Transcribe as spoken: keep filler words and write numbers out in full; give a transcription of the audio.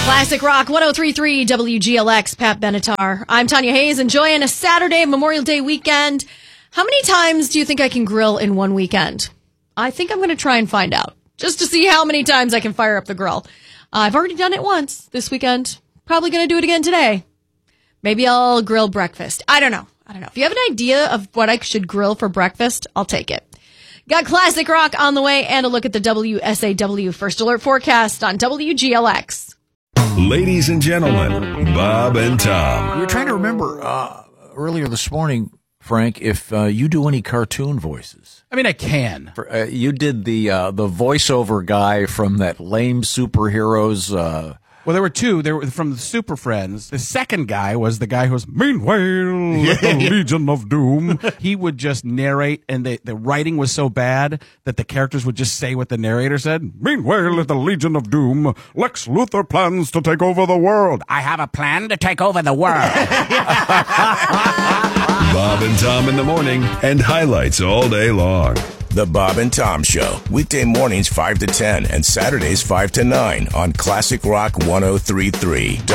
Classic Rock one oh three point three W G L X, Pat Benatar. I'm Tanya Hayes, enjoying a Saturday Memorial Day weekend. How many times do you think I can grill in one weekend? I think I'm going to try and find out, just to see how many times I can fire up the grill. Uh, I've already done it once this weekend. Probably going to do it again today. Maybe I'll grill breakfast. I don't know. I don't know. If you have an idea of what I should grill for breakfast, I'll take it. Got Classic Rock on the way and a look at the W S A W First Alert forecast on W G L X. Ladies and gentlemen, Bob and Tom. We were trying to remember uh, earlier this morning, Frank, if uh, you do any cartoon voices. I mean, I can. For, uh, you did the uh, the voiceover guy from that lame superheroes. Uh, Well, there were two. There were from the Super Friends. The second guy was the guy who was, meanwhile, the Legion of Doom. He would just narrate, and the, the writing was so bad that the characters would just say what the narrator said. Meanwhile, at the Legion of Doom, Lex Luthor plans to take over the world. I have a plan to take over the world. Bob and Tom in the morning, and highlights all day long. The Bob and Tom Show, weekday mornings five to ten and Saturdays five to nine on Classic Rock one oh three point three.